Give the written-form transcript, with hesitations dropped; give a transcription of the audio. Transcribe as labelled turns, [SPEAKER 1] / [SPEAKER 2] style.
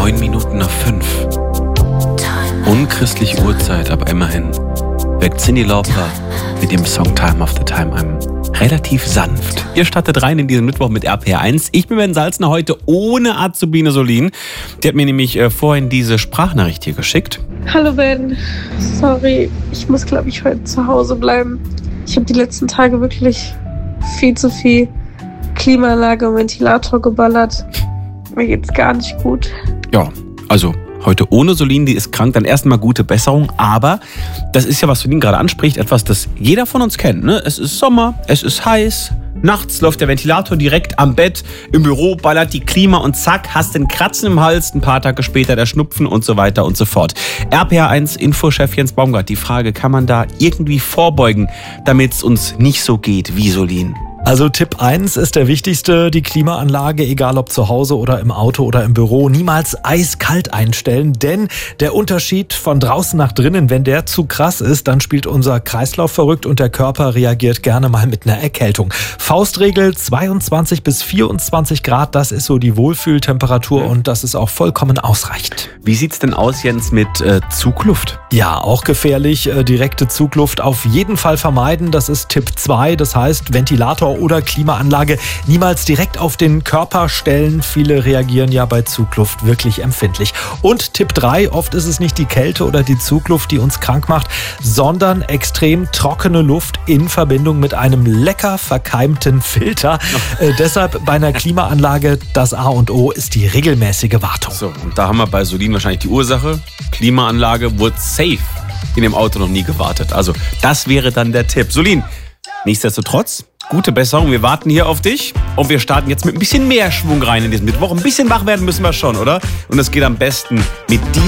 [SPEAKER 1] 5:09. Unchristliche Uhrzeit, aber immerhin wirkt Cyndi Lauper mit dem Song Time After Time einem relativ sanft. Ihr startet rein in diesen Mittwoch mit RPR 1. Ich bin Ben Salzner, heute ohne Azubine Solin. Die hat mir nämlich vorhin diese Sprachnachricht hier geschickt.
[SPEAKER 2] Hallo Ben, sorry, ich muss glaube ich heute zu Hause bleiben. Ich habe die letzten Tage wirklich viel zu viel Klimaanlage und Ventilator geballert. Mir geht's gar nicht gut.
[SPEAKER 1] Ja, also heute ohne Solin, die ist krank, dann erstmal gute Besserung. Aber das ist ja, was Solin gerade anspricht, etwas, das jeder von uns kennt. Ne? Es ist Sommer, es ist heiß, nachts läuft der Ventilator direkt am Bett, im Büro ballert die Klima und zack, hast den Kratzen im Hals, ein paar Tage später der Schnupfen und so weiter und so fort. RPR 1 Infochef Jens Baumgart, die Frage, kann man da irgendwie vorbeugen, damit es uns nicht so geht wie Solin?
[SPEAKER 3] Also Tipp 1 ist der wichtigste, die Klimaanlage, egal ob zu Hause oder im Auto oder im Büro, niemals eiskalt einstellen, denn der Unterschied von draußen nach drinnen, wenn der zu krass ist, dann spielt unser Kreislauf verrückt und der Körper reagiert gerne mal mit einer Erkältung. Faustregel 22 bis 24 Grad, das ist so die Wohlfühltemperatur und das ist auch vollkommen ausreichend.
[SPEAKER 1] Wie sieht's denn aus, Jens, mit Zugluft?
[SPEAKER 3] Ja, auch gefährlich, direkte Zugluft auf jeden Fall vermeiden, das ist Tipp 2, das heißt Ventilator oder Klimaanlage niemals direkt auf den Körper stellen. Viele reagieren ja bei Zugluft wirklich empfindlich. Und Tipp 3, oft ist es nicht die Kälte oder die Zugluft, die uns krank macht, sondern extrem trockene Luft in Verbindung mit einem lecker verkeimten Filter. Deshalb bei einer Klimaanlage das A und O ist die regelmäßige Wartung.
[SPEAKER 1] So, und da haben wir bei Solin wahrscheinlich die Ursache. Klimaanlage wurde safe in dem Auto noch nie gewartet. Also das wäre dann der Tipp. Solin, nichtsdestotrotz, gute Besserung, wir warten hier auf dich und wir starten jetzt mit ein bisschen mehr Schwung rein in diesen Mittwoch. Ein bisschen wach werden müssen wir schon, oder? Und das geht am besten mit diesem